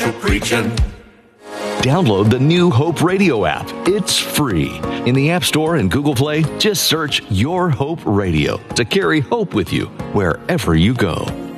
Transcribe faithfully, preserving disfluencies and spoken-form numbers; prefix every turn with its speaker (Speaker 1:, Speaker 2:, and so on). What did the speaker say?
Speaker 1: preaching.
Speaker 2: Download the new Hope Radio app. It's free. In the App Store and Google Play, just search Your Hope Radio to carry hope with you wherever you go.